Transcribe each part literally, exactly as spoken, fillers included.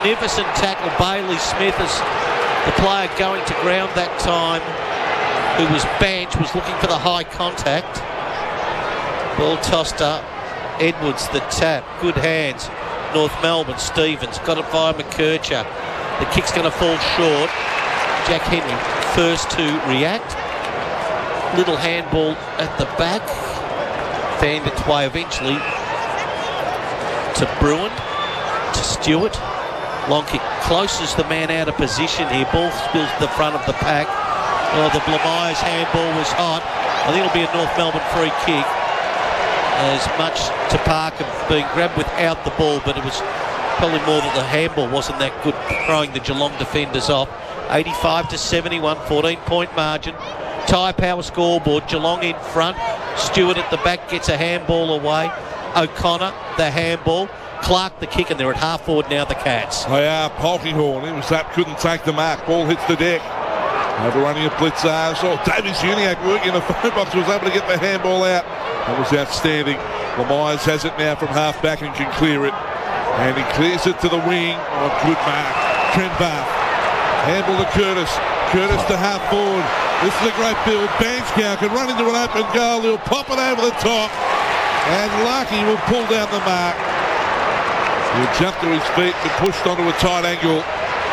Magnificent tackle. Bailey Smith is the player going to ground that time, who was benched, was looking for the high contact. Ball tossed up. Edwards the tap. Good hands. North Melbourne. Stevens got it via McKercher. The kick's going to fall short. Jack Henry first to react. Little handball at the back. Found its way eventually to Bruin, to Stewart. Long kick closes the man out of position here. Ball spills to the front of the pack. Oh, the Blamires handball was hot. I think it'll be a North Melbourne free kick. As much to Parker being grabbed without the ball, but it was probably more that the handball wasn't that good, throwing the Geelong defenders off. eighty-five to seventy-one, fourteen point margin. Tyre Power scoreboard. Geelong in front. Stewart at the back gets a handball away. O'Connor the handball. Clark the kick, and they're at half forward now, the Cats. They are. Polkinghorn, he was up, couldn't take the mark. Ball hits the deck. Overrunning a Blitzers. Oh, Davies Uniac working in the phone box, was able to get the handball out. That was outstanding. Lamyers has it now from half back and can clear it. And he clears it to the wing. Oh, good mark. Trent Barth. Handball to Curtis. Curtis to half forward. This is a great build. Bankscow can run into an open goal. He'll pop it over the top. And Larkey will pull down the mark. He'll jump to his feet and pushed onto a tight angle.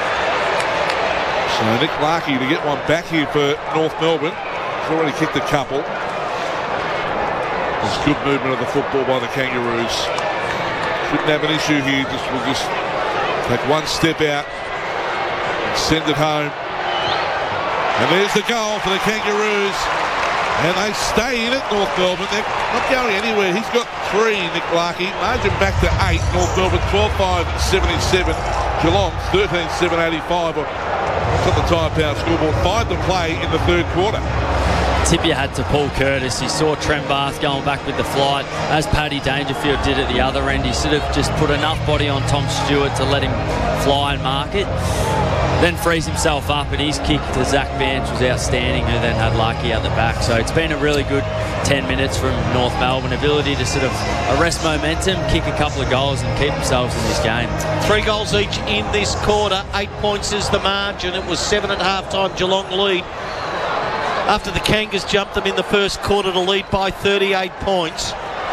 So Nick Larkey to get one back here for North Melbourne. He's already kicked a couple. There's good movement of the football by the Kangaroos. Shouldn't have an issue here. Just We'll just take one step out and send it home. And there's the goal for the Kangaroos. And they stay in it, North Melbourne. They're not going anywhere. He's got three, Nick Larkey. Margin back to eight. North Melbourne twelve five seventy-seven. Geelong thirteen seven eighty-five. It's on the Tyre Power scoreboard. Five to play in the third quarter. Tippia had to pull Curtis. He saw Trent Barth going back with the flight, as Paddy Dangerfield did at the other end. He sort of just put enough body on Tom Stewart to let him fly and mark it. Then frees himself up, and his kick to Zach Vance was outstanding, who then had Larkey out the back. So it's been a really good ten minutes from North Melbourne. Ability to sort of arrest momentum, kick a couple of goals and keep themselves in this game. Three goals each in this quarter. Eight points is the margin. It was seven at half-time, Geelong lead. After the Kangas jumped them in the first quarter to lead by thirty-eight points.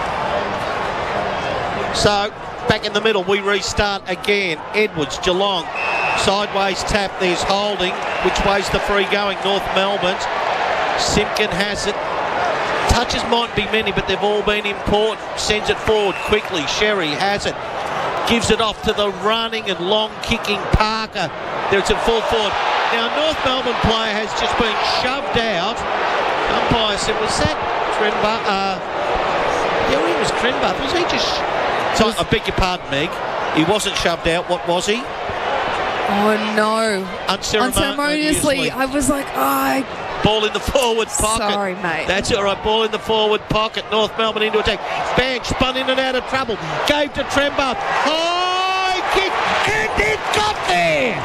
So, back in the middle, we restart again. Edwards, Geelong. Sideways tap, there's holding. Which way's the free going? North Melbourne's. Simpkin has it. Touches might be many, but they've all been important. Sends it forward quickly. Sherry has it. Gives it off to the running and long kicking Parker. There's a full forward. Now, North Melbourne player has just been shoved out. Umpire said, was that Trenbar? Uh, yeah, he was Trenbar. Was he just... So, I beg your pardon, Meg. He wasn't shoved out. What was he? Oh, no. Unceremoniously. Unceremoniously. I was like, oh, I... Ball in the forward pocket. Sorry, mate. That's all right. Ball in the forward pocket. North Melbourne into attack. Banks spun in and out of trouble. Gave to Trembath. High kick. And it got there.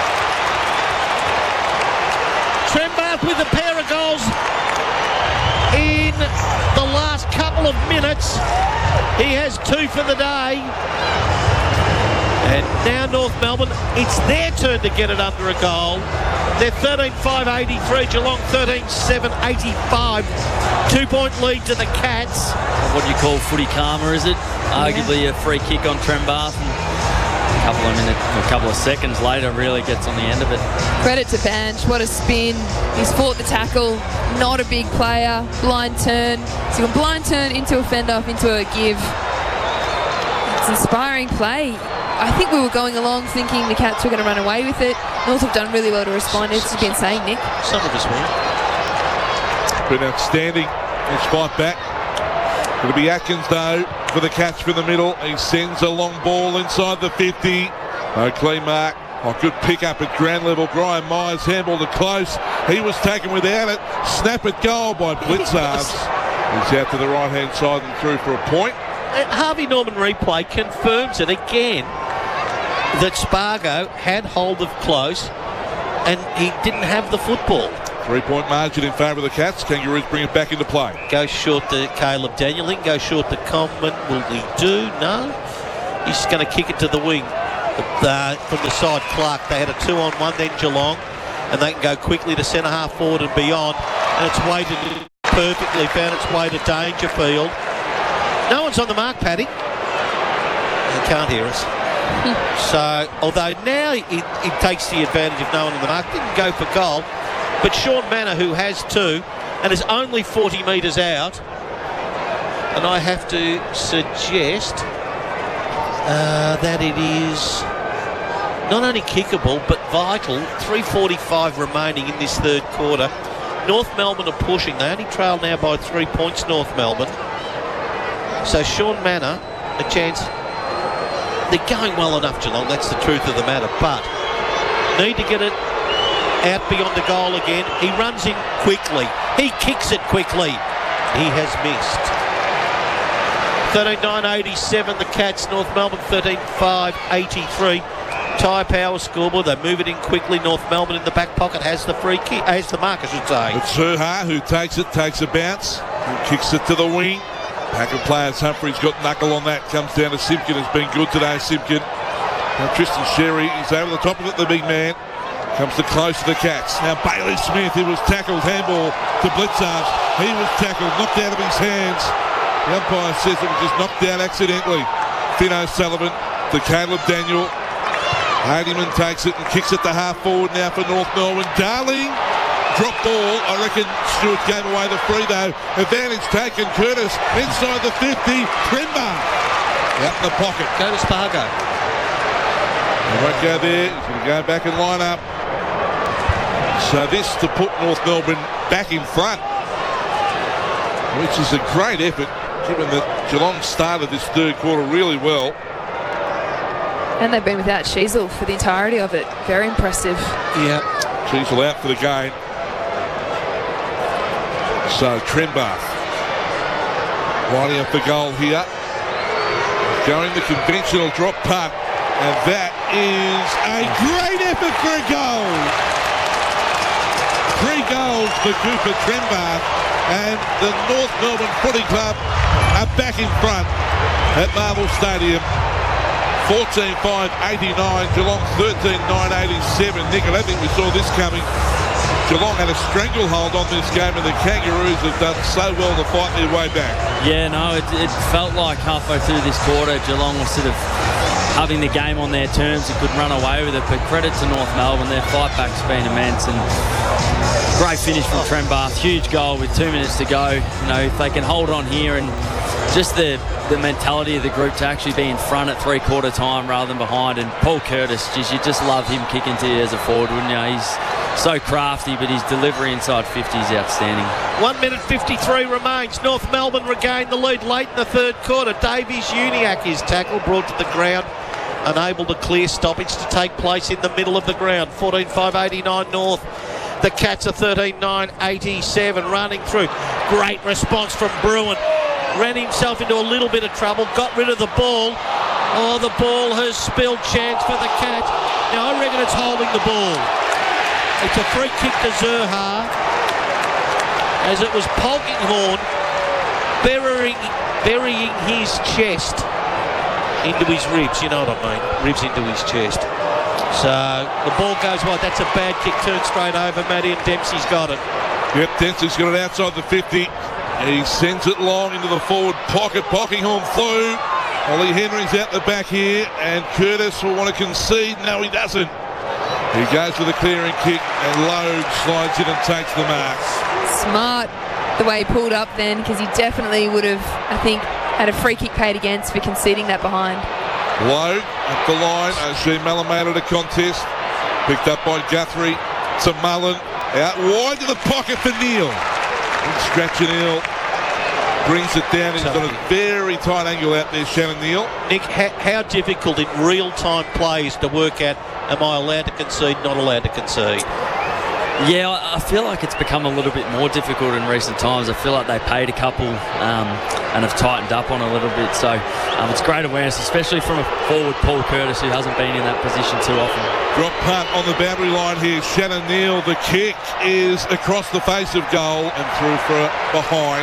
Trembath with a pair of goals in the last couple of minutes. He has two for the day. And now North Melbourne, it's their turn to get it under a goal. They're thirteen five eighty-three, Geelong thirteen seven eighty-five. Two-point lead to the Cats. What do you call footy karma, is it? Yeah. Arguably a free kick on Trembath. A couple of minutes, a couple of seconds later, really gets on the end of it. Credit to Banch, what a spin. He's fought the tackle, not a big player, blind turn. So you can blind turn into a fend off, into a give. It's inspiring play. I think we were going along thinking the Cats were going to run away with it. North have done really well to respond, as you've been saying, Nick. Some of us will. Been outstanding. Let's fight back. It'll be Atkins, though, for the catch from the middle. He sends a long ball inside the fifty. No clean mark. Oh, good pick up at ground level. Brian Myers handballed it close. He was taken without it. Snap at goal by Blitzards. He's out to the right-hand side and through for a point. Harvey Norman replay confirms it again that Spargo had hold of close and he didn't have the football. Three-point margin in favour of the Cats. Kangaroos bring it back into play. Goes short to Caleb Daniel. He can go short to Coleman. Will he do? No. He's going to kick it to the wing. uh, from the side Clark. They had a two on one, then Geelong, and they can go quickly to centre half forward and beyond, and it's weighted perfectly, found its way to Dangerfield. No one's on the mark, Paddy. They can't hear us. So, although now it, it takes the advantage of no one on the mark, didn't go for goal, but Sean Manor, who has two and is only forty metres out, and I have to suggest uh, that it is not only kickable but vital. three forty-five remaining in this third quarter. North Melbourne are pushing. They only trail now by three points, North Melbourne. So Sean Manor, a chance. They're going well enough, Geelong, that's the truth of the matter, but need to get it out beyond the goal again. He runs in quickly. He kicks it quickly. He has missed. thirteen nine eighty-seven, the Cats. North Melbourne thirteen five eighty-three. Tyre Power scoreboard. They move it in quickly. North Melbourne in the back pocket has the free kick, has the mark, I should say. It's Zurhaar who takes it, takes a bounce, and kicks it to the wing. Pack of players. Humphrey's got knuckle on that. Comes down to Simpkin. Has been good today, Simpkin. Now Tristan Sherry is over the top of it, the big man. Comes to close to the Cats. Now Bailey Smith, he was tackled, handball to Blitzards. He was tackled, knocked out of his hands. The umpire says it was just knocked out accidentally. Finn O'Sullivan to Caleb Daniel. Hardyman takes it and kicks it to half forward now for North Melbourne. Darling, drop ball. I reckon Stewart gave away the free though. Advantage taken. Curtis inside the fifty. Trimber out in the pocket. Go to Spargo. He won't go there. He's going to go back and line up. So this to put North Melbourne back in front, which is a great effort, given that Geelong started this third quarter really well. And they've been without Sheasel for the entirety of it. Very impressive. Yeah. Sheasel out for the game. So Trembath lining up the goal here. Going the conventional drop punt. And that is a great effort for a goal. Three goals for Cooper Trembath. And the North Melbourne Footy Club are back in front at Marvel Stadium. fourteen five eighty-nine, Geelong thirteen nine eighty-seven. Nick, I don't think we saw this coming. Geelong had a stranglehold on this game, and the Kangaroos have done so well to fight their way back. Yeah, no, it, it felt like halfway through this quarter, Geelong was sort of having the game on their terms and could run away with it. But credit to North Melbourne, their fight back's been immense, and great finish from Trembath. Huge goal with two minutes to go. You know, if they can hold on here, and just the the mentality of the group to actually be in front at three-quarter time rather than behind. And Paul Curtis, geez, you just love him kicking to you as a forward, wouldn't you? He's so crafty, but his delivery inside fifty is outstanding. One minute fifty-three remains. North Melbourne regained the lead late in the third quarter. Davies Uniacke is tackled, brought to the ground, unable to clear stoppage to take place in the middle of the ground. fourteen five eighty-nine North. The Cats are thirteen nine eighty-seven, running through. Great response from Bruin. Ran himself into a little bit of trouble, got rid of the ball. Oh, the ball has spilled. Chance for the Cats. Now, I reckon it's holding the ball. It's a free kick to Zurhaar, as it was Polkinghorne burying, burying his chest into his ribs, you know what I mean, ribs into his chest. So the ball goes wide. That's a bad kick, turned straight over. Matty, and Dempsey's got it. Yep, Dempsey's got it outside the fifty. He sends it long into the forward pocket. Polkinghorne flew. Ollie Henry's out the back here, and Curtis will want to concede. No, he doesn't. He goes for the clearing kick, and Logue slides in and takes the mark. Smart the way he pulled up then, because he definitely would have, I think, had a free kick paid against for conceding that behind. Logue up the line. Oshie Mullen made it a contest. Picked up by Guthrie to Mullen. Out wide to the pocket for Neal. Scratch and Neal brings it down. He's got a very tight angle out there, Shannon Neal. Nick, how, how difficult in real-time plays to work out, am I allowed to concede, not allowed to concede? Yeah, I feel like it's become a little bit more difficult in recent times. I feel like they paid a couple um, and have tightened up on a little bit. So um, it's great awareness, especially from a forward, Paul Curtis, who hasn't been in that position too often. Drop punt on the boundary line here. Shannon Neal, the kick is across the face of goal and through for behind.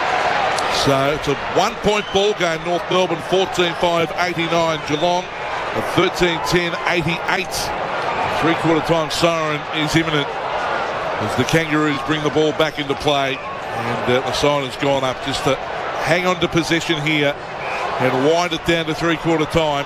So it's a one-point ball game. North Melbourne fourteen five eighty-nine. Geelong thirteen ten eighty-eight. Three-quarter time siren is imminent as the Kangaroos bring the ball back into play. And uh, the siren's gone up just to hang on to possession here and wind it down to three-quarter time.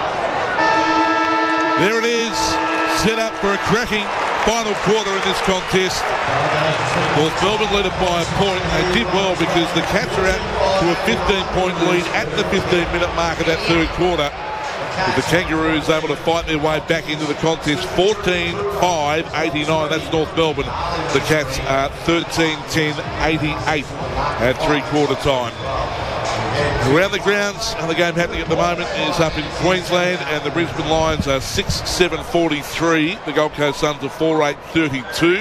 There it is, set up for a cracking final quarter in this contest. North Melbourne led it by a point. They did well because the Cats are out to a fifteen-point lead at the fifteen-minute mark of that third quarter. With the Kangaroos able to fight their way back into the contest, fourteen five eighty-nine. That's North Melbourne. The Cats are thirteen ten eighty-eight at three-quarter time. Around the grounds, another game happening at the moment is up in Queensland, and the Brisbane Lions are six seven forty-three. The Gold Coast Suns are four eight thirty-two.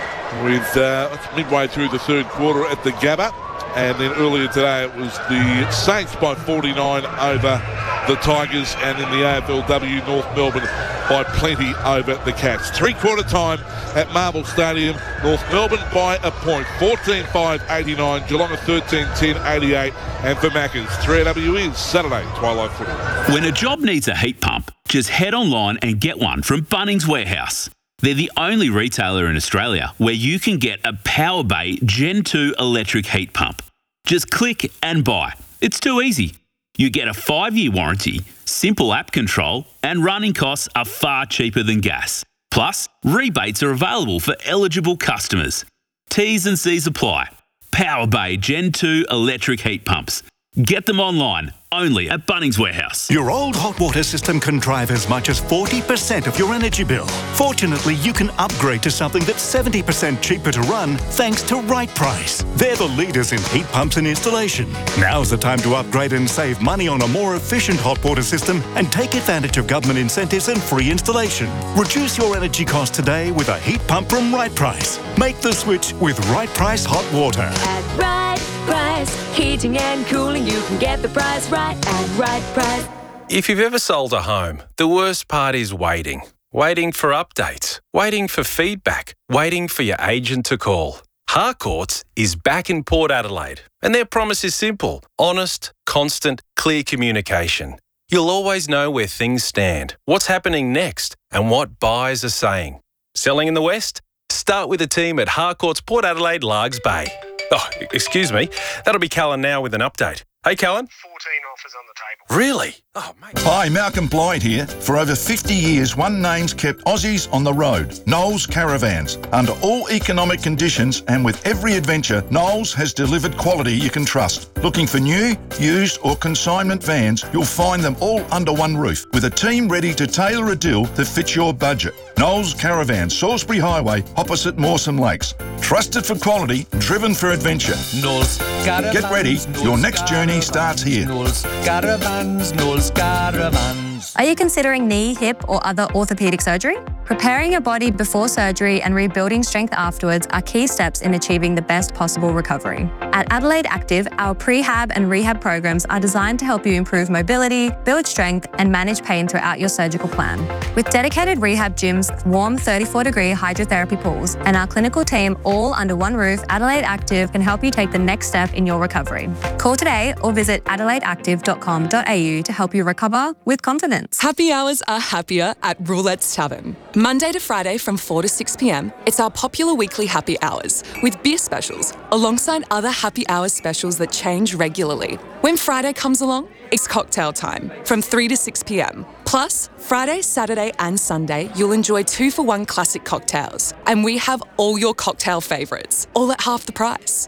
With uh, midway through the third quarter at the Gabba. And then earlier today it was the Saints by forty-nine over the Tigers, and in the A F L W North Melbourne by plenty over the Cats. Three-quarter time at Marvel Stadium. North Melbourne by a point. fourteen five eighty-nine. Geelong are thirteen ten eighty-eight. And for Maccas, three A W is Saturday Twilight Footy. When a job needs a heat pump, just head online and get one from Bunnings Warehouse. They're the only retailer in Australia where you can get a PowerBay Gen two electric heat pump. Just click and buy. It's too easy. You get a five-year warranty, simple app control, and running costs are far cheaper than gas. Plus, rebates are available for eligible customers. T's and C's apply. PowerBay Gen two electric heat pumps. Get them online, only at Bunnings Warehouse. Your old hot water system can drive as much as forty percent of your energy bill. Fortunately, you can upgrade to something that's seventy percent cheaper to run thanks to Right Price. They're the leaders in heat pumps and installation. Now's the time to upgrade and save money on a more efficient hot water system and take advantage of government incentives and free installation. Reduce your energy costs today with a heat pump from Right Price. Make the switch with Right Price Hot Water. At Right Price, heating and cooling, you can get the price right at Right Price. If you've ever sold a home, the worst part is waiting. Waiting for updates, waiting for feedback, waiting for your agent to call. Harcourts is back in Port Adelaide, and their promise is simple: honest, constant, clear communication. You'll always know where things stand, what's happening next, and what buyers are saying. Selling in the West? Start with the team at Harcourts Port Adelaide Largs Bay. Oh, excuse me. That'll be Callan now with an update. Hey, Callan. fourteen offers on the table. Really? Oh, mate. Hi, Malcolm Blyde here. For over fifty years, one name's kept Aussies on the road. Knowles Caravans. Under all economic conditions and with every adventure, Knowles has delivered quality you can trust. Looking for new, used or consignment vans, you'll find them all under one roof with a team ready to tailor a deal that fits your budget. Knowles Caravans, Salisbury Highway, opposite Mawson Lakes. Trusted for quality, driven for adventure. Knowles Caravans. Get ready, your next journey starts here. Knowles Caravans, Knowles Caravans. Are you considering knee, hip or other orthopaedic surgery? Preparing your body before surgery and rebuilding strength afterwards are key steps in achieving the best possible recovery. At Adelaide Active, our prehab and rehab programs are designed to help you improve mobility, build strength, and manage pain throughout your surgical plan. With dedicated rehab gyms, warm thirty-four degree hydrotherapy pools, and our clinical team all under one roof, Adelaide Active can help you take the next step in your recovery. Call today or visit adelaide active dot com dot a u to help you recover with confidence. Happy hours are happier at Roulette's Tavern. Monday to Friday from four to six p m, it's our popular weekly happy hours with beer specials alongside other happy hours specials that change regularly. When Friday comes along, it's cocktail time from three to six p m. Plus, Friday, Saturday and Sunday, you'll enjoy two for one classic cocktails. And we have all your cocktail favourites, all at half the price.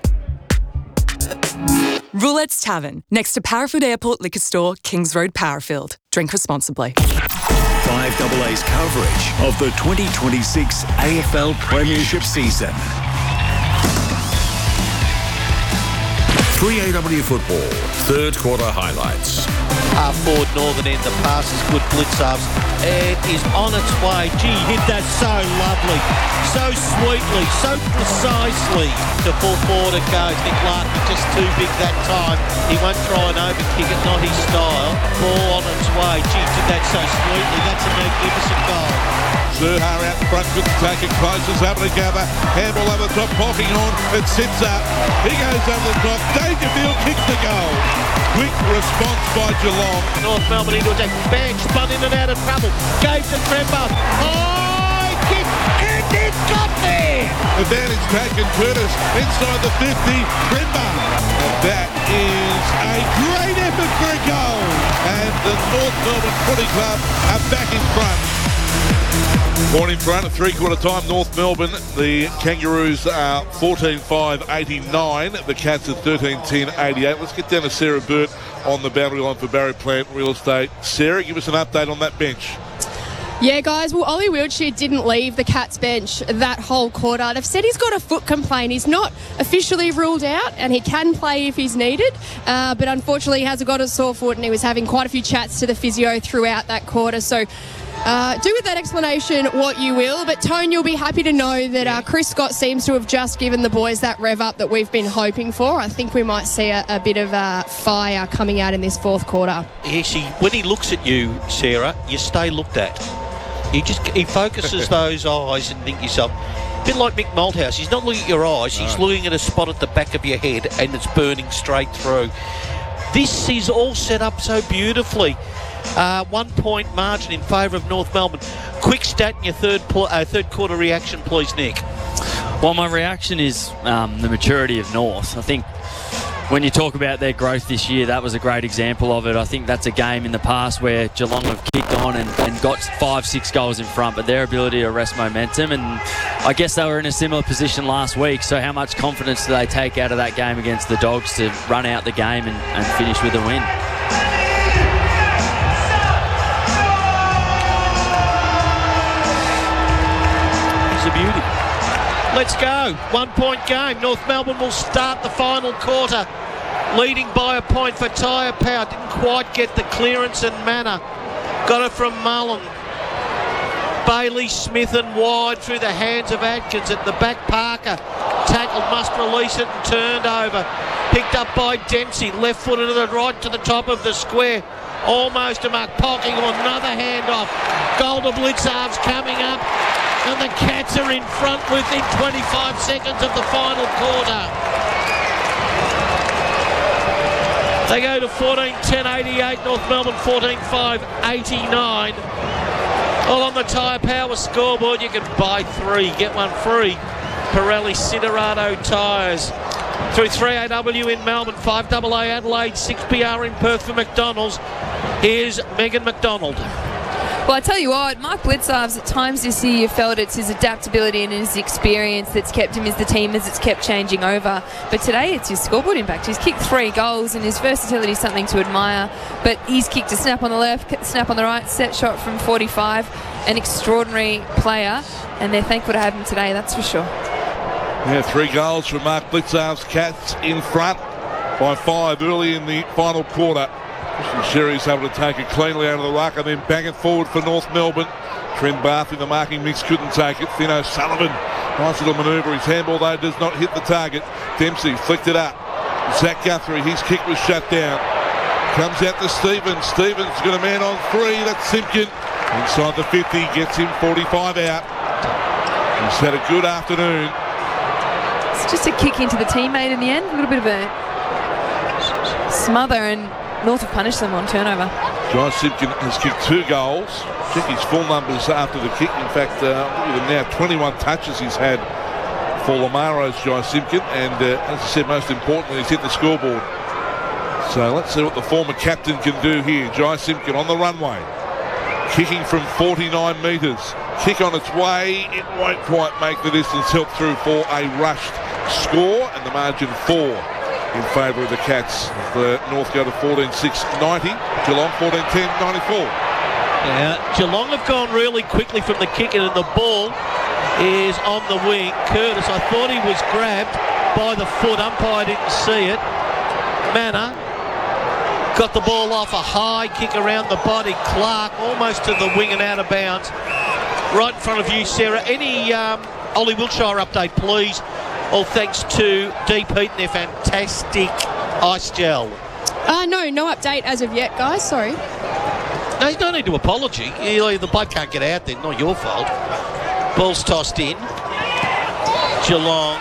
Roulette's Tavern, next to Parafield Airport Liquor Store, Kings Road, Parafield. Drink responsibly. five A A's coverage of the twenty twenty-six A F L Premiership season. three A W football, third quarter highlights. Half forward northern end, the pass is good, blitz ups. It is on its way. Gee, hit that so lovely, so sweetly, so precisely. The full forward it goes. Nick Larkin just too big that time. He won't try and overkick it, not his style. Ball on its way. Gee, did that so sweetly. That's a magnificent goal. Zerha out in front, couldn't take it close, is able to gather. Handball over the top, popping on, it sits up. He goes over the top, Dangerfield kicks the goal. Quick response by Geelong. North Melbourne into attack. Banks spun in and out of trouble. Gave to Tremba. High kick, and it got there. Advantage taken, Curtis inside the fifty. Tremba. And that is a great effort for a goal. And the North Melbourne Footy Club are back in front. One in front at three-quarter time, North Melbourne. The Kangaroos are fourteen five eighty-nine. The Cats are thirteen ten eighty-eight. Let's get down to Sarah Burt on the boundary line for Barry Plant Real Estate. Sarah, give us an update on that bench. Yeah, guys, well, Ollie Wiltshire didn't leave the Cats bench that whole quarter. They've said he's got a foot complaint. He's not officially ruled out, and he can play if he's needed, uh, but unfortunately he hasn't got a sore foot, and he was having quite a few chats to the physio throughout that quarter. So uh, do with that explanation what you will, but Tone, you'll be happy to know that uh, Chris Scott seems to have just given the boys that rev up that we've been hoping for. I think we might see a, a bit of uh, fire coming out in this fourth quarter. Yeah, see, when he looks at you, Sarah, you stay looked at. He just he focuses those eyes and think yourself, a bit like Mick Malthouse. He's not looking at your eyes, he's no. looking at a spot at the back of your head, and it's burning straight through. This is all set up so beautifully. Uh, one point margin in favour of North Melbourne. Quick stat in your third pl- uh, third quarter reaction, please, Nick. Well, my reaction is um, the maturity of North. I think when you talk about their growth this year, that was a great example of it. I think that's a game in the past where Geelong have kicked on and, and got five, six goals in front, but their ability to arrest momentum, and I guess they were in a similar position last week, so how much confidence do they take out of that game against the Dogs to run out the game and, and finish with a win? It's a beauty. Let's go. One point game. North Melbourne will start the final quarter leading by a point for Tyre Power. Didn't quite get the clearance and manner. Got it from Mullen. Bailey Smith and wide through the hands of Atkins. At the back, Parker tackled, must release it and turned over. Picked up by Dempsey. Left footed to the right to the top of the square. Almost a mark. Pocking on another handoff. Golden Blitzarves coming up. And the Cats are in front within twenty-five seconds of the final quarter. They go to fourteen ten eighty-eight, North Melbourne fourteen five eighty-nine. All on the Tyre Power scoreboard. You can buy three, get one free. Pirelli Cinerato tyres. Through three A W in Melbourne, five A A Adelaide, six P R in Perth for McDonald's. Here's Megan McDonald. Well, I tell you what, Mark Blitzarves, at times this year you felt it's his adaptability and his experience that's kept him as the team as it's kept changing over. But today it's his scoreboard impact. He's kicked three goals and his versatility is something to admire. But he's kicked a snap on the left, snap on the right, set shot from forty-five. An extraordinary player, and they're thankful to have him today, that's for sure. Yeah, three goals from Mark Blitzarves. Cats in front by five early in the final quarter. Sherry's able to take it cleanly out of the ruck and then bang it forward for North Melbourne. Trent Barth in the marking mix couldn't take it. Thin O'Sullivan, nice little manoeuvre. His handball though does not hit the target. Dempsey flicked it up. Zach Guthrie, his kick was shut down. Comes out to Stevens. Stevens got a man on three. That's Simpkin. Inside the fifty, gets him forty-five out. He's had a good afternoon. It's just a kick into the teammate in the end. A little bit of a smother, and North have punished them on turnover. Jai Simpkin has kicked two goals. Check his full numbers after the kick. In fact, uh, now twenty-one touches he's had for Lamaro's Jai Simpkin. And uh, as I said, most importantly, he's hit the scoreboard. So let's see what the former captain can do here. Jai Simpkin on the runway. Kicking from forty-nine metres. Kick on its way. It won't quite make the distance. Helped through for a rushed score. And the margin four in favour of the Cats. The North go to fourteen six ninety. Geelong fourteen ten ninety-four. Yeah, Geelong have gone really quickly from the kick, and the ball is on the wing. Curtis, I thought he was grabbed by the foot. Umpire didn't see it. Manor got the ball off a high kick around the body. Clark almost to the wing and out of bounds. Right in front of you, Sarah. Any um, Ollie Wiltshire update, please? All thanks to Deep Heat and their fantastic ice gel. Uh, no, no update as of yet, guys. Sorry. No, you don't need to apology. You, the bloke can't get out there, not your fault. Ball's tossed in. Geelong.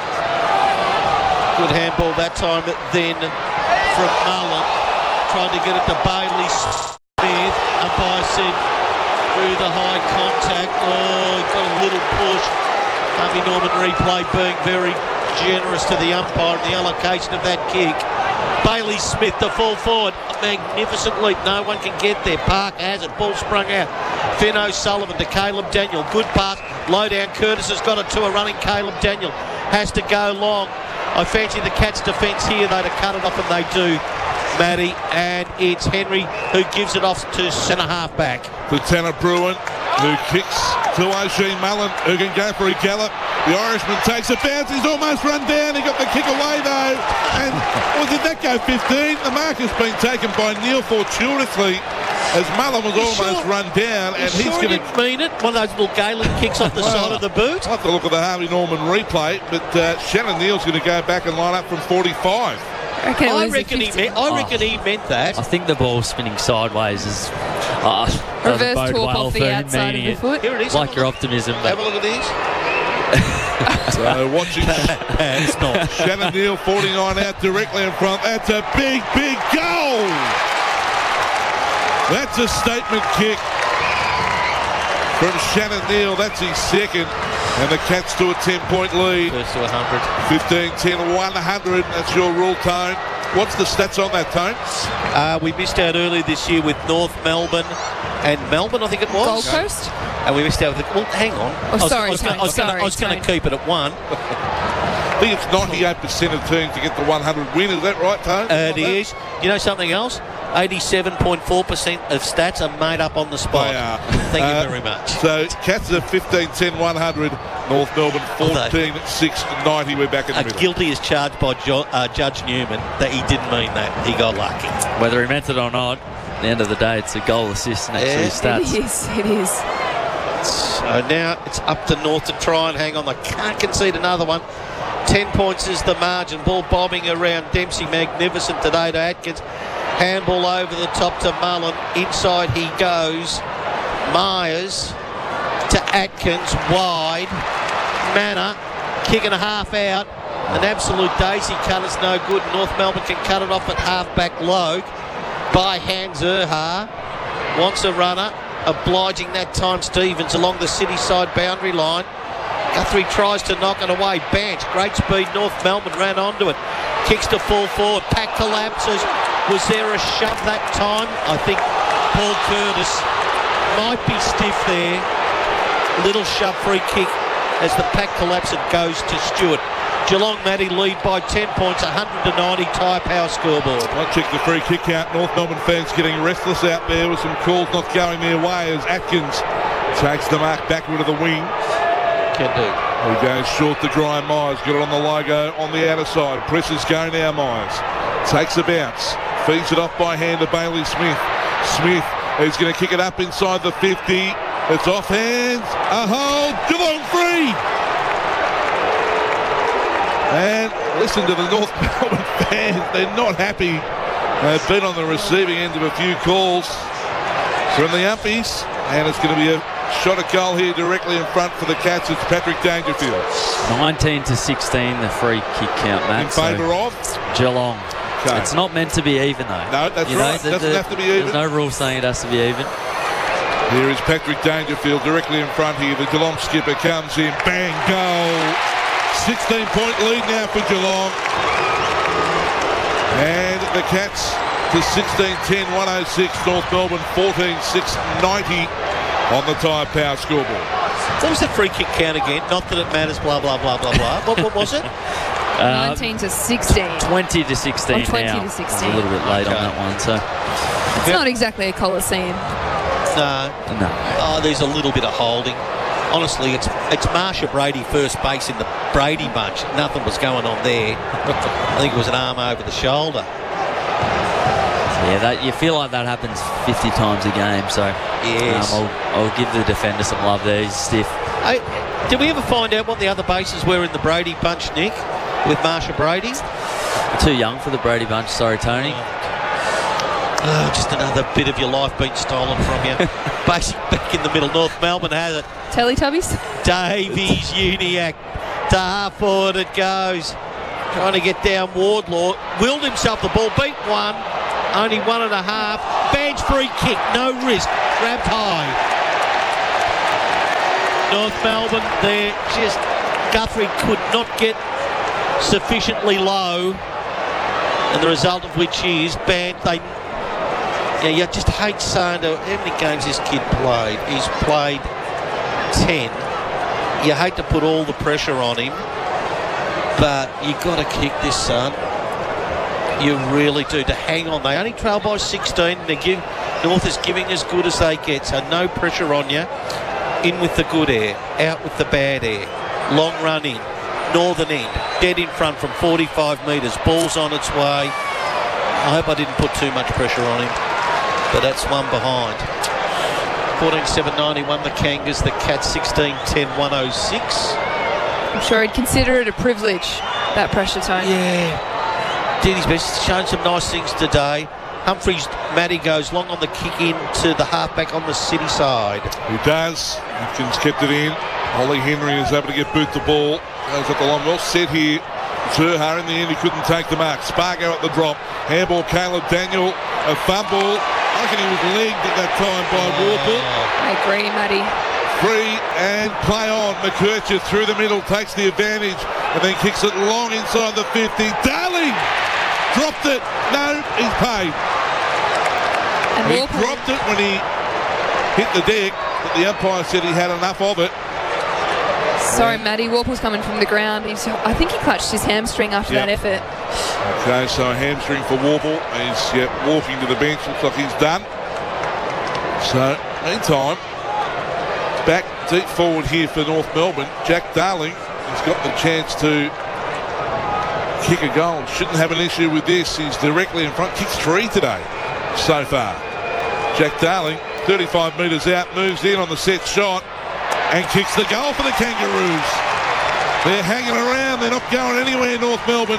Good handball that time, then from Mullen. Trying to get it to Bailey Smith. Umpire said through the high contact. Oh, he got a little push. Harvey Norman replay being very generous to the umpire in the allocation of that kick. Bailey Smith, the full forward. A magnificent leap. No one can get there. Parker has it. Ball sprung out. Finn O'Sullivan to Caleb Daniel. Good pass. Low down. Curtis has got it to a running Caleb Daniel. Has to go long. I fancy the Cats' defence here. They'd have cut it off, and they do, Matty. And it's Henry who gives it off to centre half back. To Tanner Bruin, who kicks to O'Shea Mullen, who can go for a gallop. The Irishman takes a bounce. He's almost run down. He got the kick away, though. And, well, did that go fifteen? The mark has been taken by Neil fortuitously as Mullen was You almost sure? run down. And You he's sure going didn't mean it? One of those little Galen kicks off the side of the boot? I'll have to look at the Harvey Norman replay, but uh, Shannon Neal's going to go back and line up from forty-five. I reckon, it I was reckon, he, meant, I reckon he meant that. I think the ball spinning sideways is uh, Reverse doesn't bode torque well off for the him outside of meaning the it. foot. Here it is. Like your optimism. Have But a look at this. So watching It's not. Shannon Neal, forty-nine out directly in front. That's a big, big goal. That's a statement kick from Shannon Neal. That's his second. And the Cats to a ten-point lead. First to one hundred. fifteen ten, one hundred. That's your rule, Tone. What's the stats on that, Tone? Uh, we missed out earlier this year with North Melbourne and Melbourne, I think it was. Gold Coast? And we missed out with the... Well, hang on. Oh, I was, sorry, I was, gonna, Tony, I was, gonna, sorry, I was gonna Tony. keep it at one. I think it's ninety-eight percent of teams to get the one hundred win. Is that right, Tone? Uh, it is. You know something else? eighty-seven point four percent of stats are made up on the spot. They are. Thank Uh, you very much. So Cats are fifteen ten, one hundred. North Melbourne fourteen six ninety. We're back in the Uh, middle. guilty as charged by jo- uh, Judge Newman that he didn't mean that. He got lucky. whether he meant it or not, at the end of the day, it's a goal assist next Yeah. to his stats. It is, it is. So now it's up to North to try and hang on. They can't concede another one. Ten points is the margin. Ball bobbing around Dempsey. Magnificent today to Atkins. Handball over the top to Mullen. Inside he goes. Myers to Atkins. Wide. Manor kicking a half out. An absolute daisy cutter's no good. North Melbourne can cut it off at half-back Logue by Hans Erha. Wants a runner. Obliging that time Stevens along the city side boundary line. Guthrie tries to knock it away. Banch, great speed. North Melbourne ran onto it. Kicks to full forward. Pack collapses. Was there a shove that time? I think Paul Curtis might be stiff there. Little shove free kick as the pack collapse. It goes to Stewart. Geelong, Matty, lead by ten points, one hundred to ninety, Tyre Power scoreboard. I'll check the free kick out. North Melbourne fans getting restless out there with some calls not going their way as Atkins takes the mark backward of the wing. Can do. He goes short to Brian Myers. Got it on the logo on the outer side. Presses go now, Myers. Takes a bounce. Feeds it off by hand to Bailey Smith. Smith is going to kick it up inside the fifty. It's off hands. A hold. Geelong free. And listen to the North Melbourne fans. They're not happy. They've been on the receiving end of a few calls from the umpies. And it's going to be a shot at goal here directly in front for the Cats. It's Patrick Dangerfield. nineteen to sixteen, the free kick count, Matt. In favour so of? Geelong. Okay. It's not meant to be even, though. No, that's You right. the- Doesn't the- have to be even. There's no rule saying it has to be even. Here is Patrick Dangerfield directly in front here. The Geelong skipper comes in. Bang, goal. sixteen point lead now for Geelong. And the Cats to sixteen ten, one oh six. North Melbourne fourteen six ninety on the Tyre Power scoreboard. What was the free kick count again? Not that it matters, blah, blah, blah, blah, blah. What, what was it? Uh, nineteen to sixteen. twenty to sixteen Oh, twenty now. to sixteen. A little bit late Okay. on that one, so It's not exactly a Coliseum. No. no. Oh, there's a little bit of holding. Honestly, it's it's Marsha Brady first base in the Brady bunch. Nothing was going on there. I think it was an arm over the shoulder. Yeah, that you feel like that happens fifty times a game. So Yes. um, I'll, I'll give the defender some love there. He's stiff. Hey, did we ever find out what the other bases were in the Brady bunch, Nick, with Marsha Brady? Too young for the Brady bunch. Sorry, Tony. Oh, just another bit of your life being stolen from you. Basically back in the middle. North Melbourne has it. Teletubbies. Davies Uniac. To half forward it goes. Trying to get down Wardlaw. Willed himself the ball. Beat one. Only one and a half. Bench free kick. No risk. Grabbed high. North Melbourne there. Just Guthrie could not get sufficiently low. And the result of which is banned. They, yeah, you just hate saying to how many games this kid played. He's played ten. You hate to put all the pressure on him, but you got to kick this, son. You really do. To hang on. They only trail by sixteen. They give North is giving as good as they get, so no pressure on you. In with the good air, out with the bad air. Long run in. Northern end, dead in front from forty-five metres. Ball's on its way. I hope I didn't put too much pressure on him, but that's one behind. fourteen seven ninety won the Kangas. The Cats sixteen ten one oh six. I'm sure he'd consider it a privilege, that pressure, Tony. Yeah. Did his best. Shown some nice things today. Humphreys, Matty goes long on the kick in to the halfback on the City side. He does. Atkins kept it in. Ollie Henry is able to get boot the ball. Goes at the line. Well set here. Zurha in the end, he couldn't take the mark. Spargo at the drop. Handball, Caleb Daniel. A fumble. I reckon he was legged at that time by Warple. I agree, Matty. Free and play on. McKercher through the middle, takes the advantage and then kicks it long inside the fifty. Darling dropped it. No, he's paid. And he Warple dropped it when he hit the deck, but the umpire said he had enough of it. Sorry, Matty. Warple's coming from the ground. He's, I think he clutched his hamstring after Yep. that effort. Okay, so a hamstring for Warple. He's yeah, walking to the bench. Looks like he's done. So, meantime, back deep forward here for North Melbourne. Jack Darling has got the chance to kick a goal. Shouldn't have an issue with this. He's directly in front. Kicks three today so far. Jack Darling, thirty-five metres out, moves in on the set shot and kicks the goal for the Kangaroos. They're hanging around. They're not going anywhere, North Melbourne.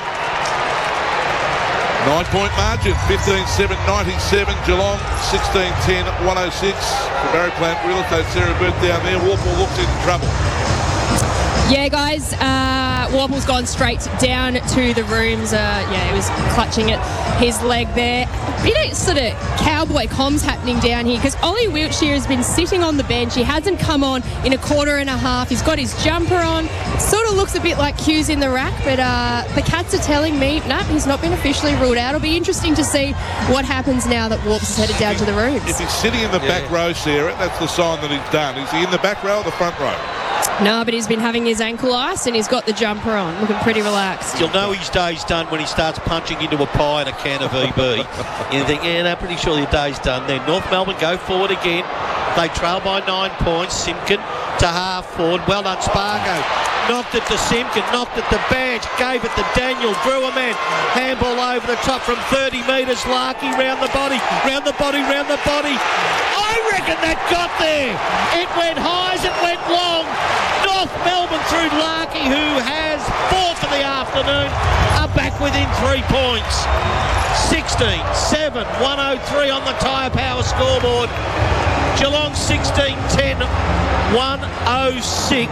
Nine-point margin, fifteen seven ninety-seven. Geelong, sixteen ten one oh six. For Barry Plant Real Estate, Sarah Burt down there. Warple looks in trouble. Yeah, guys, uh, Warple's gone straight down to the rooms. Uh, yeah, he was clutching at his leg there. Bit of sort of cowboy comms happening down here because Ollie Wiltshire has been sitting on the bench. He hasn't come on in a quarter and a half. He's got his jumper on. Sort of looks a bit like Hughes in the rack, but uh, the Cats are telling me, no, he's not been officially ruled out. It'll be interesting to see what happens now that Warps is headed down to the rooms. If he's sitting in the Yeah. back row, Sarah, that's the sign that he's done. Is he in the back row or the front row? No, but he's been having his ankle ice and he's got the jumper on, looking pretty relaxed. You'll know his day's done when he starts punching into a pie and a can of E B. You think, yeah, no, pretty sure your day's done then. North Melbourne go forward again. They trail by nine points. Simpkin to half forward. Well done, Spargo. Knocked it to Simpkin, knocked it to Badge, gave it to Daniel, drew a man. Handball over the top from thirty metres. Larkey round the body, round the body, round the body. I reckon that got there. It went high as it went long. North Melbourne through Larkey, who has four for the afternoon, are back within three points. sixteen seven one oh three on the Tyre Power scoreboard. Geelong sixteen ten one oh six.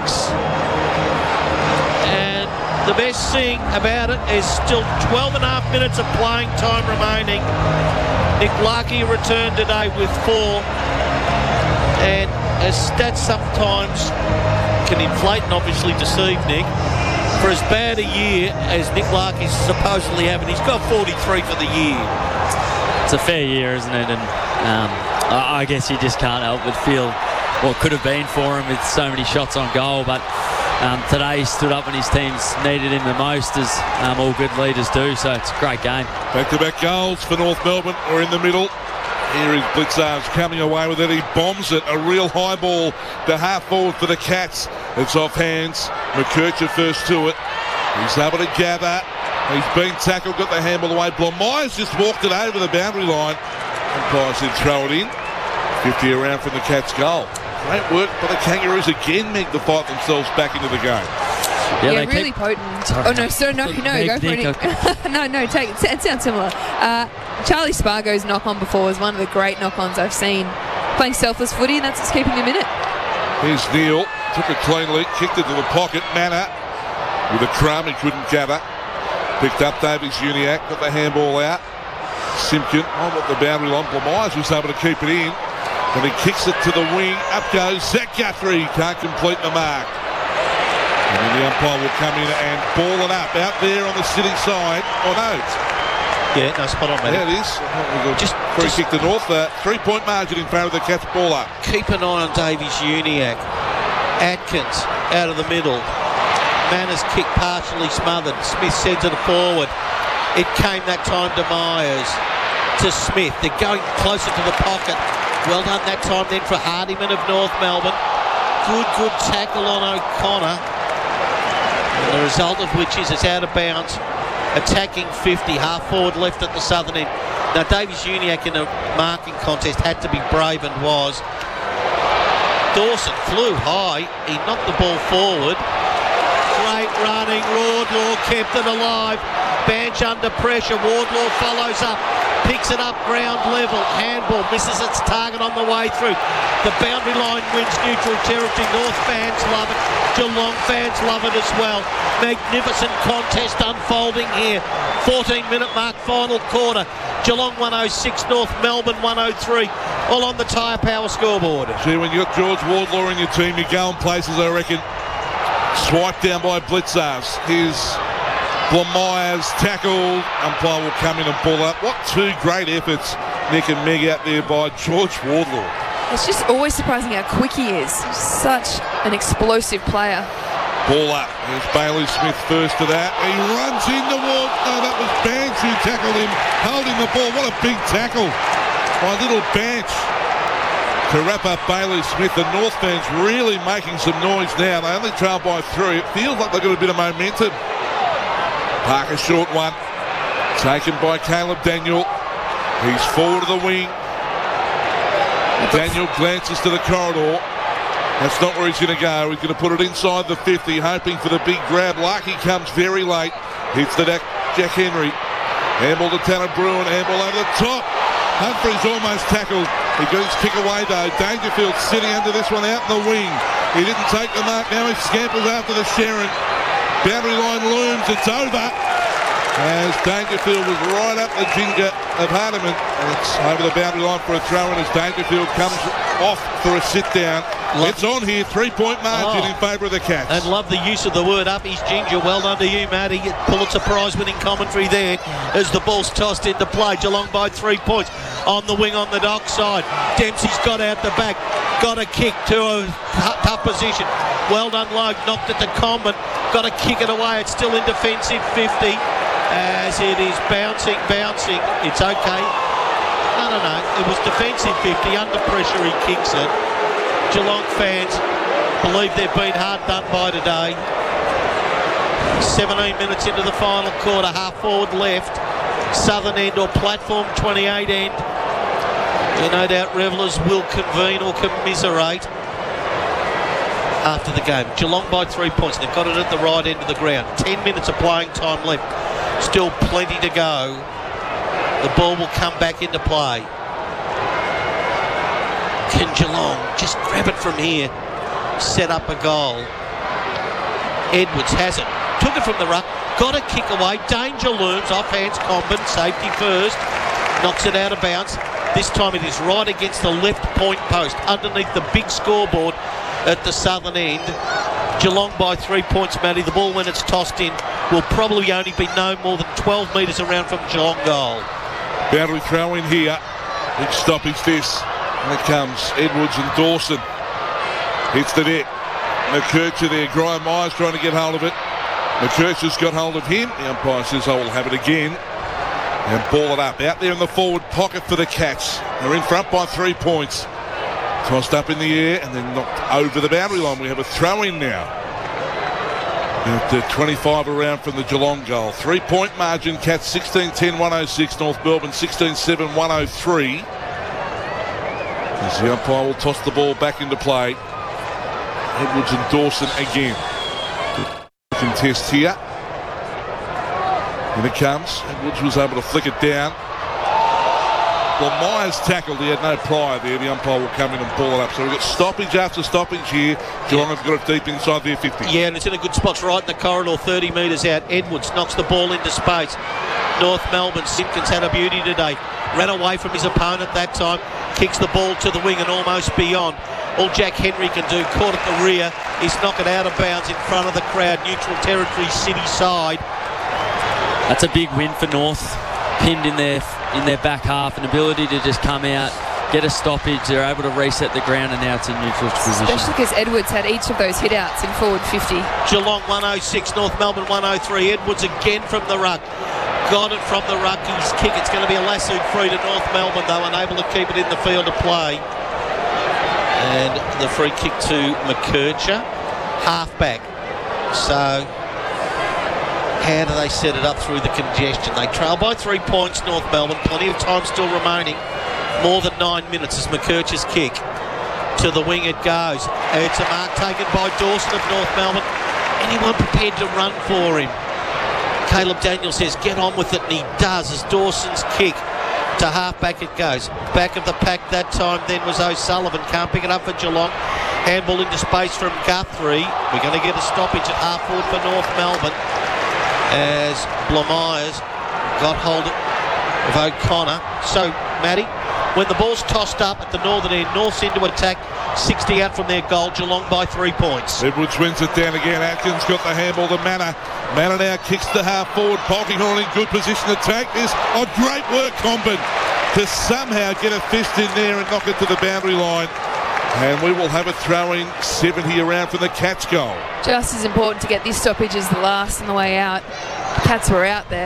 And the best thing about it is still twelve and a half minutes of playing time remaining. Nick Larkey returned today with four. And as stats sometimes can inflate and obviously deceive Nick, for as bad a year as Nick Larkey's supposedly having, he's got forty-three for the year. It's a fair year, isn't it? And um, I, I guess you just can't help but feel what could have been for him with so many shots on goal. But um, today he stood up when his teams needed him the most, as um, all good leaders do. So it's a great game. Back-to-back goals for North Melbourne. We're in the middle. Here is Blitzards coming away with it. He bombs it. A real high ball to half forward for the Cats. It's off hands. McKercher first to it. He's able to gather. He's been tackled, got the handball away. Blomeyer's just walked it over the boundary line. Umpire said throw it in. fifty around from the Cats' goal. Great work by the Kangaroos again, Meg, to fight themselves back into the game. Yeah, Yeah, they really keep- potent. Sorry. Oh, no, so no, no, Nick, go for Nick, it. No, no, take it. It sounds similar. Uh, Charlie Spargo's knock-on before was one of the great knock-ons I've seen. Playing selfless footy, and that's what's keeping him in it. Here's Neil. Took it cleanly. Kicked it to the pocket. Manna with a crumb he couldn't gather. Picked up Davies Uniacke. Got the handball out. Simpkin on with the boundary line. Blamires was able to keep it in. And he kicks it to the wing. Up goes Zach Guthrie. Can't complete the mark. And then the umpire will come in and ball it up. Out there on the sitting side. Oh no. Yeah, no, spot on, mate. Yeah, it is. Just free just, kick to North. Uh, three-point margin in favour of the Cats. Ball up. Keep an eye on Davies Uniacke. Atkins out of the middle. Manners kick partially smothered. Smith sends it forward. It came that time to Myers. To Smith. They're going closer to the pocket. Well done that time then for Hardiman of North Melbourne. Good, good tackle on O'Connor. And the result of which is it's out of bounds. Attacking fifty, half forward left at the southern end. Now Davies Uniacke in a marking contest had to be brave and was. Dawson flew high, he knocked the ball forward. Great running, Wardlaw kept it alive. Banch under pressure, Wardlaw follows up, picks it up ground level, handball, misses its target on the way through. The boundary line wins neutral territory. North fans love it, Geelong fans love it as well. Magnificent contest unfolding here. fourteen minute mark, final quarter. Geelong one oh six, North Melbourne one oh three. All on the Tyre Power scoreboard. See, when you've got George Wardlaw in your team, you're going places, I reckon. Swiped down by Blitzars. Here's Blamires tackled. Umpire will come in and pull up. What two great efforts, Nick and Meg, out there by George Wardlaw. It's just always surprising how quick he is. Such an explosive player. Ball up. There's Bailey Smith first to that. He runs into Ward. No, that was Banch who tackled him, holding the ball. What a big tackle by little Banch to wrap up Bailey Smith. The North fans really making some noise now. They only trail by three. It feels like they've got a bit of momentum. Parker short one. Taken by Caleb Daniel. He's forward of the wing. Daniel glances to the corridor. That's not where he's going to go. He's going to put it inside the fifty, hoping for the big grab. Larky comes very late. Hits the Jack Henry. Handball to Tanner Bruin. Handball over the top. Humphrey's almost tackled. He got his kick away though. Dangerfield sitting under this one out in the wing. He didn't take the mark. Now he scampers after the Sharon. Boundary line looms. It's over. As Dangerfield was right up the ginger of Hardiman. And it's over the boundary line for a throw-in as Dangerfield comes off for a sit-down. Love it's on here. Three-point margin oh. in favour of the Cats. And love the use of the word up. He's ginger. Well done to you, Matty. Pulitzer Prize-winning commentary there as the ball's tossed into play. Geelong by three points. On the wing on the dock side. Dempsey's got out the back. Got a kick to a tough position. Well done, Logue. Knocked it to Comben. Got to kick it away. It's still in defensive fifty. As it is bouncing, bouncing. It's okay. No, no, no. It was defensive fifty. Under pressure, he kicks it. Geelong fans believe they've been hard done by today. seventeen minutes into the final quarter. Half forward left. Southern end or platform twenty-eight end. And no doubt revellers will convene or commiserate after the game. Geelong by three points. They've got it at the right end of the ground. Ten minutes of playing time left. Still plenty to go. The ball will come back into play. Can Geelong just grab it from here? Set up a goal. Edwards has it. Took it from the ruck. Got a kick away. Danger looms. Off hands Comben. Safety first. Knocks it out of bounds. This time it is right against the left point post. Underneath the big scoreboard at the southern end. Geelong by three points, Matty. The ball, when it's tossed in, will probably only be no more than twelve metres around from Geelong goal. Boundary throw in here. Big stoppage this. And it comes Edwards and Dawson. Hits the net. McKercher there. Graham Myers trying to get hold of it. McKercher's got hold of him. The umpire says, I will have it again. And ball it up. Out there in the forward pocket for the Cats. They're in front by three points. Tossed up in the air and then knocked over the boundary line. We have a throw-in now. At the twenty-five around from the Geelong goal. Three-point margin. Cats sixteen ten one oh six. North Melbourne sixteen seven one oh three. As the umpire will toss the ball back into play. Edwards and Dawson again. Contest here. In it comes. Edwards was able to flick it down. Well, Myers tackled. He had no prior there. The umpire will come in and ball it up. So we've got stoppage after stoppage here. Geelong have got it deep inside their fifty. Yeah, and it's in a good spot right in the corridor, thirty metres out. Edwards knocks the ball into space. North Melbourne, Simpkins had a beauty today. Ran away from his opponent that time. Kicks the ball to the wing and almost beyond. All Jack Henry can do, caught at the rear. He's knocked it out of bounds in front of the crowd. Neutral territory, city side. That's a big win for North. Pinned in their in their back half, an ability to just come out, get a stoppage. They're able to reset the ground, and now it's in neutral position. Especially because Edwards had each of those hit-outs in forward fifty. Geelong one oh six, North Melbourne one oh three. Edwards again from the ruck. Got it from the ruck. His kick, it's going to be a lassoed free to North Melbourne, though, unable to keep it in the field of play. And the free kick to McKercher, half-back. So how do they set it up through the congestion? They trail by three points, North Melbourne. Plenty of time still remaining. More than nine minutes as McKercher's kick. To the wing it goes. It's a mark taken by Dawson of North Melbourne. Anyone prepared to run for him? Caleb Daniels says, get on with it, and he does as Dawson's kick. To half-back it goes. Back of the pack that time then was O'Sullivan. Can't pick it up for Geelong. Handball into space from Guthrie. We're going to get a stoppage at half-forward for North Melbourne as Blamires got hold of O'Connor. So, Matty, when the ball's tossed up at the northern end, North's into attack, sixty out from their goal, Geelong by three points. Edwards wins it down again. Atkins got the handball to Manor. Manor now kicks the half forward. Polkinghorn in good position to take this. Oh, great work, Comben, to somehow get a fist in there and knock it to the boundary line. And we will have a throw-in seventy around from the Cats goal. Just as important to get this stoppage as the last on the way out. The Cats were out there.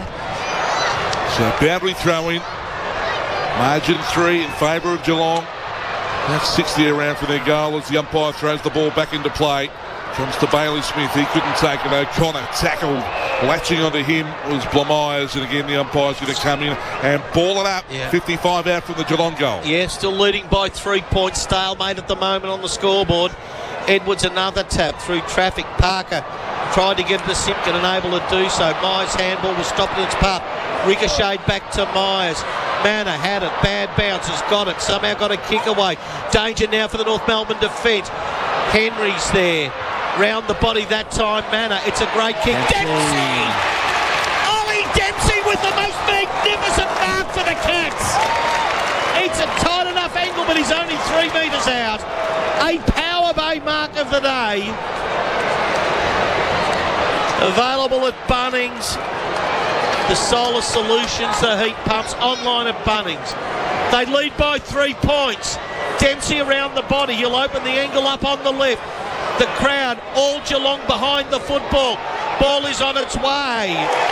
So boundary throw-in. Margin three in favour of Geelong. That's sixty around for their goal as the umpire throws the ball back into play. Comes to Bailey Smith. He couldn't take it. O'Connor tackled. Latching onto him was Blamires, and again the umpire's going to come in and ball it up. Yeah. fifty-five out from the Geelong goal. Yeah, still leading by three points. Stalemate at the moment on the scoreboard. Edwards another tap through traffic. Parker tried to get it to Simpkin, unable to do so. Myers' handball was stopped in its path. Ricocheted back to Myers. Manor had it. Bad bounce. Has got it. Somehow got a kick away. Danger now for the North Melbourne defence. Henry's there. Round the body that time, Manor. It's a great kick. Dempsey! Dempsey! Ollie Dempsey with the most magnificent mark for the Cats. It's a tight enough angle, but he's only three metres out. A power bay mark of the day. Available at Bunnings. The Solar Solutions, the heat pumps, online at Bunnings. They lead by three points. Dempsey around the body. He'll open the angle up on the left. The crowd, all Geelong behind the football. Ball is on its way.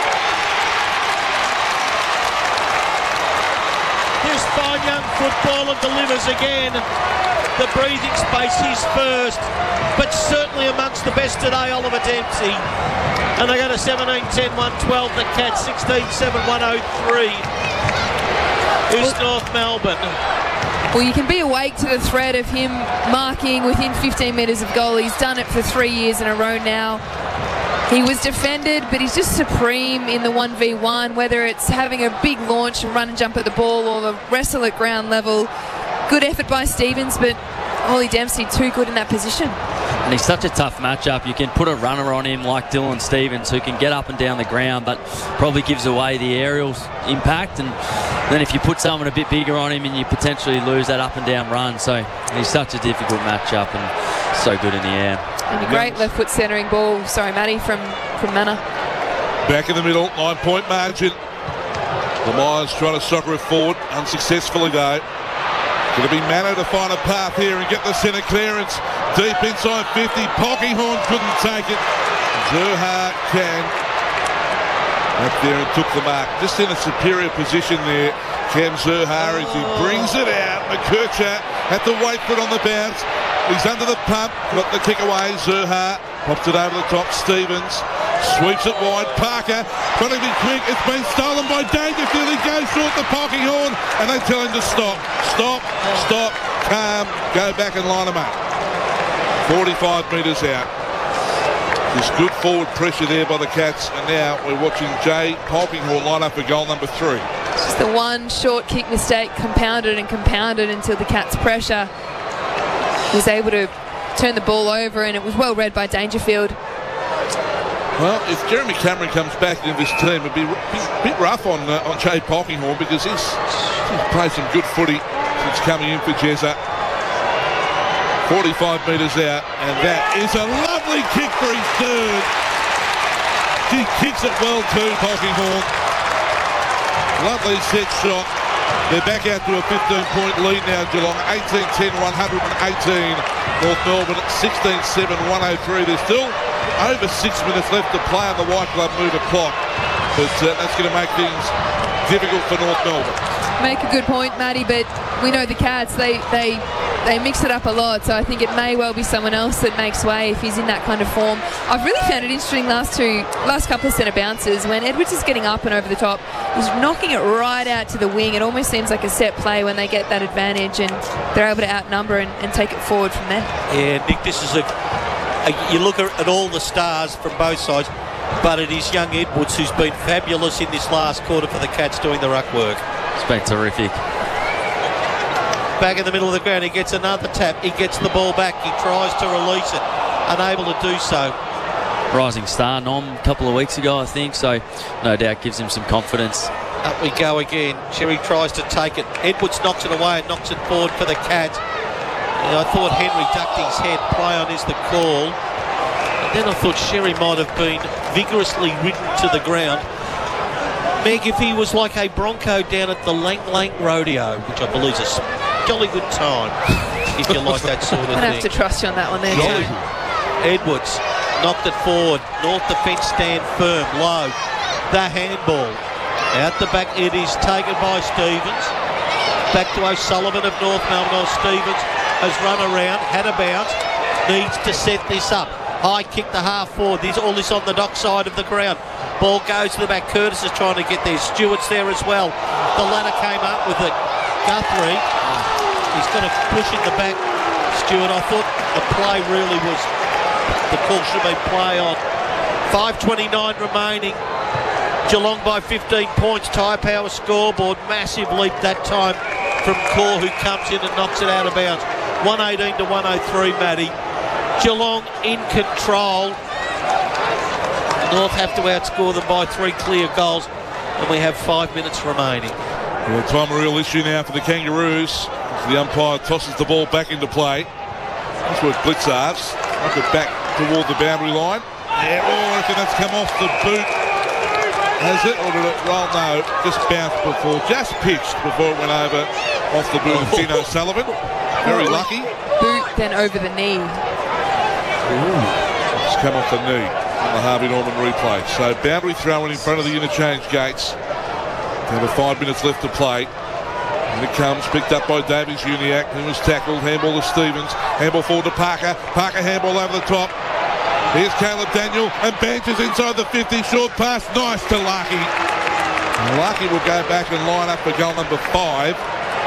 This fine young footballer delivers again. The breathing space, his first, but certainly amongst the best today, Oliver Dempsey. And they go to seventeen ten one twelve, the Cats sixteen seven one oh three. Who's North Melbourne? Well, you can be awake to the threat of him marking within fifteen metres of goal. He's done it for three years in a row now. He was defended, but he's just supreme in the one v one, whether it's having a big launch and run and jump at the ball or the wrestle at ground level. Good effort by Stevens, but Ollie Dempsey too good in that position. And he's such a tough matchup. You can put a runner on him like Dylan Stevens, who can get up and down the ground, but probably gives away the aerials impact. And then if you put someone a bit bigger on him, and you potentially lose that up and down run. So he's such a difficult matchup and so good in the air. And a great left foot centering ball. Sorry, Matty, from, from Manor. Back in the middle, nine-point margin. Myers trying to soccer it forward, unsuccessfully though. Going to be Manor to find a path here and get the centre clearance. Deep inside fifty. Polkinghorn couldn't take it. Zurhaar can. Up there and took the mark. Just in a superior position there. Cam Zurhaar as he brings it out. McKercher had to wait for it on the bounce. He's under the pump. Got the kick away. Zurhaar popped it over the top. Stevens sweeps it wide. Parker trying to be quick. It's been stolen by Dangerfield. He goes short the Polkinghorn and they tell him to stop. Stop, stop, calm, go back and line them up. forty-five metres out. There's good forward pressure there by the Cats, and now we're watching Jay Polkinghorn line up for goal number three. Just the one short kick mistake compounded and compounded until the Cats' pressure was able to turn the ball over, and it was well read by Dangerfield. Well, if Jeremy Cameron comes back into this team, it'd be a bit rough on uh, on Jade Polkinghorne, because he's, he's played some good footy since coming in for Jezza. forty-five metres out, and that is a lovely kick for his third. He kicks it well too, Polkinghorne. Lovely set shot. They're back out to a fifteen point lead now, Geelong. eighteen ten, one eighteen. North Melbourne sixteen seven, one oh three. There's still over six minutes left to play on the White Glove Mover clock. But uh, that's going to make things difficult for North Melbourne. Make a good point, Matty, but we know the Cats, they, they, they mix it up a lot, so I think it may well be someone else that makes way if he's in that kind of form. I've really found it interesting last two, last couple of centre bounces, when Edwards is getting up and over the top, he's knocking it right out to the wing. It almost seems like a set play when they get that advantage and they're able to outnumber and, and take it forward from there. Yeah, Nick, this is a, a you look at all the stars from both sides, but it is young Edwards who's been fabulous in this last quarter for the Cats doing the ruck work. It's been terrific. Back in the middle of the ground, he gets another tap, he gets the ball back, he tries to release it, unable to do so. Rising star nom a couple of weeks ago, I think, so no doubt gives him some confidence. Up we go again. Sherry tries to take it. Edwards knocks it away and knocks it forward for the Cats. And I thought Henry ducked his head. Play on is the call. And then I thought Sherry might have been vigorously ridden to the ground. Meg, if he was like a Bronco down at the Lang Lang Rodeo, which I believe is a jolly good time, if you like that sort of I'm thing. going to have to trust you on that one there, Jolly too. Edwards knocked it forward. North defence stand firm, low. The handball. Out the back, it is taken by Stevens. Back to O'Sullivan of North Melbourne. Oh, Stevens has run around, had a bounce, needs to set this up. High kick the half forward. There's all this on the dock side of the ground. Ball goes to the back. Curtis is trying to get there. Stewart's there as well. The ladder came up with it. Guthrie, he's going to push in the back. Stewart, I thought the play really was, the call should have been play on. five twenty-nine remaining. Geelong by fifteen points. Tyre Power scoreboard. Massive leap that time from Core, who comes in and knocks it out of bounds. one eighteen to one oh three, Matty. Geelong in control. North have to outscore them by three clear goals, and we have five minutes remaining. Well, time a real issue now for the Kangaroos. The umpire tosses the ball back into play. That's what Blitzards. Knock it back toward the boundary line. Yeah, oh, I reckon that's come off the boot. Has it? Or did it roll? No, just bounced before. Just pitched before it went over off the boot of Gino Sullivan. Very lucky. Boot, then over the knee. Ooh. It's come off the knee on the Harvey Norman replay. So boundary throw-in in front of the interchange gates. Down to five minutes left to play. And it comes, picked up by Davies Uniacke, who was tackled. Handball to Stevens. Handball forward to Parker. Parker handball over the top. Here's Caleb Daniel, and Banches inside the fifty. Short pass, nice to Larkey. And Larkey will go back and line up for goal number five.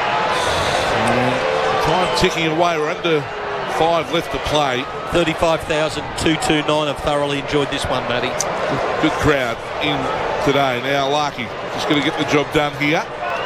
And time ticking away. We're under five left to play. thirty-five thousand two hundred twenty-nine. I've thoroughly enjoyed this one, Matty. Good crowd in today. Now Larkey just going to get the job done here.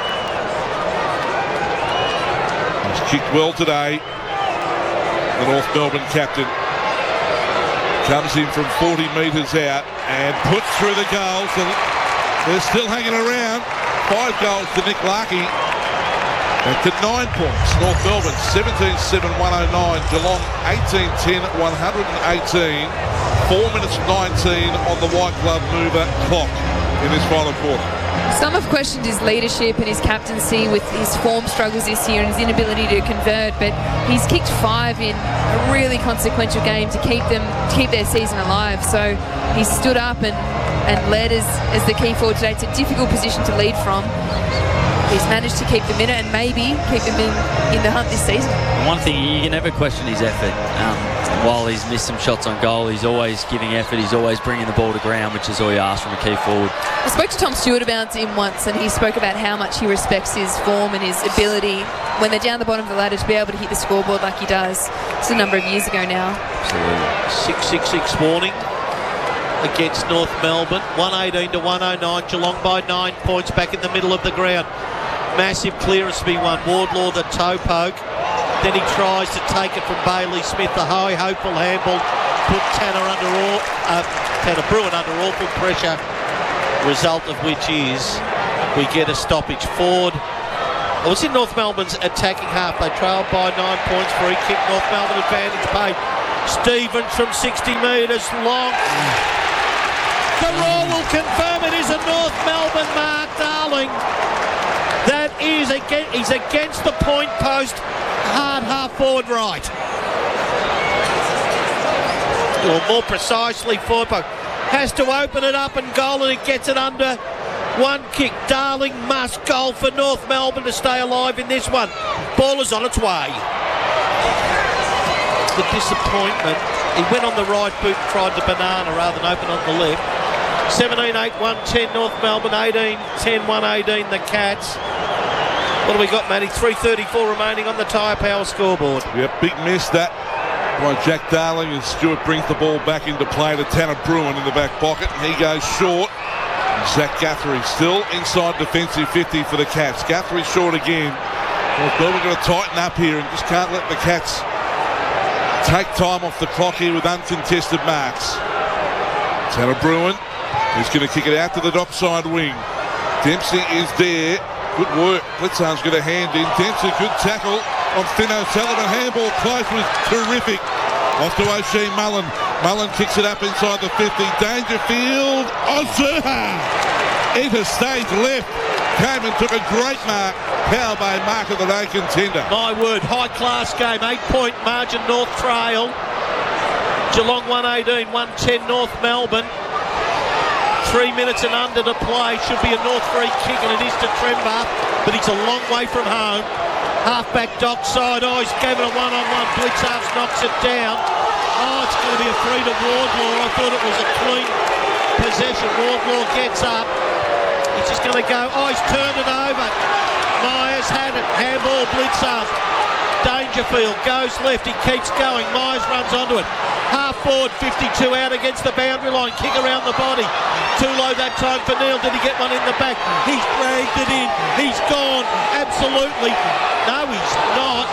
He's kicked well today. The North Melbourne captain comes in from forty metres out and puts through the goals. And they're still hanging around. Five goals to Nick Larkey. And to nine points. North Melbourne seventeen seven, one oh nine. Geelong eighteen ten, one eighteen. four minutes nineteen on the White Glove Mover clock in this final quarter. Some have questioned his leadership and his captaincy with his form struggles this year and his inability to convert, but he's kicked five in a really consequential game to keep them to keep their season alive. So he's stood up and, and led as, as the key forward today. It's a difficult position to lead from. He's managed to keep them in it and maybe keep them in, in the hunt this season. One thing, you can never question his effort. Um, while he's missed some shots on goal, he's always giving effort. He's always bringing the ball to ground, which is all you ask from a key forward. I spoke to Tom Stewart about him once, and he spoke about how much he respects his form and his ability when they're down the bottom of the ladder to be able to hit the scoreboard like he does. It's a number of years ago now. Absolutely. six six six warning. against North Melbourne. one eighteen to one oh nine. Geelong by nine points back in the middle of the ground. Massive clearance to be won. Wardlaw the toe poke. Then he tries to take it from Bailey Smith. The high hopeful handball put Tanner under all, uh, Tanner Bruin under awful pressure. Result of which is we get a stoppage. Ford. It was in North Melbourne's attacking half. They trailed by nine points. Free kick. North Melbourne advantage paid. Stevens from sixty metres long. The Raw will confirm it is a North Melbourne mark, darling. That is against, he's against the point post, hard half forward right. Or more precisely, forward post. Has to open it up and goal, and it gets it under. One kick. Darling must goal for North Melbourne to stay alive in this one. Ball is on its way. The disappointment. He went on the right boot and tried the banana rather than open on the left. seventeen eight one ten North Melbourne, eighteen ten one eighteen the Cats. What do we got, Matty? three thirty-four remaining on the Tyre Power scoreboard. Yep, big miss that by Jack Darling, and Stewart brings the ball back into play to Tanner Bruin in the back pocket, and he goes short. Zach Guthrie still inside defensive fifty for the Cats. Guthrie short again. Well, Melbourne going to tighten up here and just can't let the Cats take time off the clock here with uncontested marks. Tanner Bruin is going to kick it out to the dockside wing. Dempsey is there. Good work. Blitzarm's got a hand in. Dempsey, good tackle on Finn O'Sullivan. Handball close was terrific. Off to O'Shea Mullen. Mullen kicks it up inside the fifty. Dangerfield. Ozurha. Interstage left. Came and took a great mark. Power Bay mark of the day contender. My word, high class game. Eight point margin, North trail. Geelong one eighteen, one ten North Melbourne. Three minutes and under to play. Should be a North free kick, and it is to Trembath, but he's a long way from home. Halfback dockside. Oh, he's gave it a one-on-one. Blitzarms knocks it down. Oh, it's going to be a free to Wardlaw. I thought it was a clean possession. Wardlaw gets up. He's just going to go. Oh, he's turned it over. Myers had it. Handball, Blitzarms. Dangerfield goes left. He keeps going. Myers runs onto it. Half forward, fifty-two out against the boundary line. Kick around the body. Too low that time for Neil. Did he get one in the back? He's dragged it in. He's gone. Absolutely. No, he's not.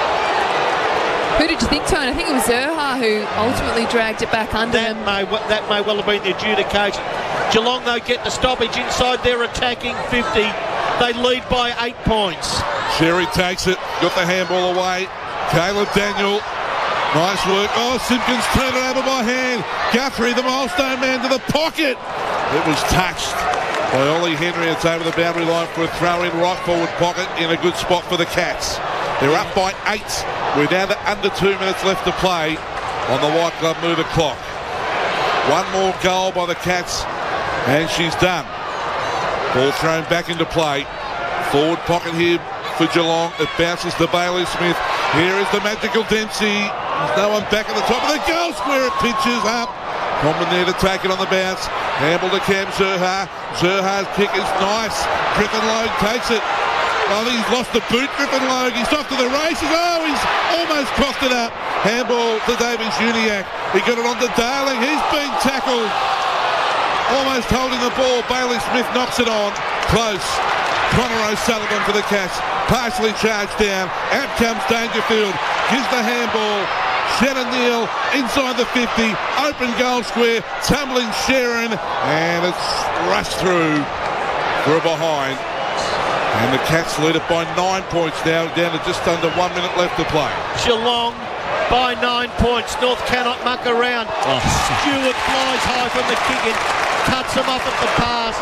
Who did you think, Tone? I think it was Zurha who ultimately dragged it back under that him. May, that may well have been the adjudication. Geelong, though, get the stoppage inside their attacking fifty. They lead by eight points. Sherry takes it. Got the handball away. Caleb Daniel. Nice work. Oh, Simpkins turned it over by hand. Guthrie, the milestone man, to the pocket. It was touched by Ollie Henry. It's over the boundary line for a throw in right forward pocket in a good spot for the Cats. They're up by eight. We're down to under two minutes left to play on the White Glove Mover clock. One more goal by the Cats and she's done. Ball thrown back into play. Forward pocket here for Geelong. It bounces to Bailey Smith. Here is the magical Dempsey. There's no one back at the top of the goal square. It pitches up. Comben there to take it on the bounce. Handball to Cam Zurha. Zurha's kick is nice. Griffin Logue takes it. Oh, he's lost the boot, Griffin Logue. He's off to the races. Oh, he's almost coughed it up. Handball to Davies Uniacke. He got it on to Darling. He's been tackled. Almost holding the ball. Bailey Smith knocks it on. Close. Connor O'Sullivan for the Cats. Partially charged down. Out comes Dangerfield. Gives the handball. Shannon Neal inside the fifty. Open goal square. Tumbling Sharon. And it's rushed through for a behind. And the Cats lead it by nine points now, down to just under one minute left to play. Geelong by nine points. North cannot muck around. Oh. Stewart flies high from the kick in. Cuts him off at the pass.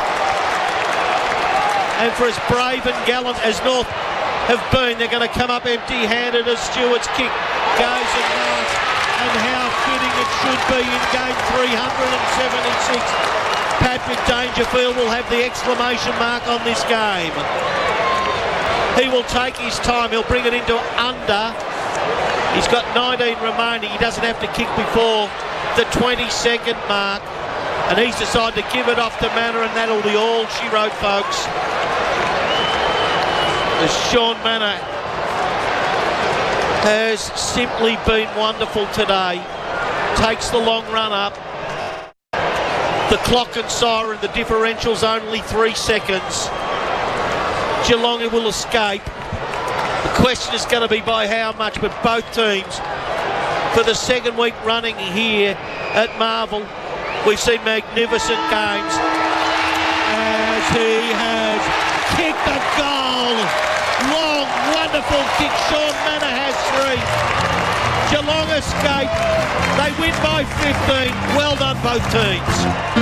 And for as brave and gallant as North have been, they're going to come up empty-handed as Stewart's kick goes and marks. And how fitting it should be in game three seventy-six. Patrick Dangerfield will have the exclamation mark on this game. He will take his time. He'll bring it into under. He's got nineteen remaining. He doesn't have to kick before the twenty-second mark. And he's decided to give it off to Manor, and that'll be all she wrote, folks. As Sean Manor has simply been wonderful today. Takes the long run up. The clock and siren, the differential's only three seconds. Geelong will escape. The question is going to be by how much, but both teams, for the second week running here at Marvel, we've seen magnificent games. As he has kicked a goal. Long, wonderful kick. Sean Manor has three. Geelong escape. They win by fifteen. Well done, both teams.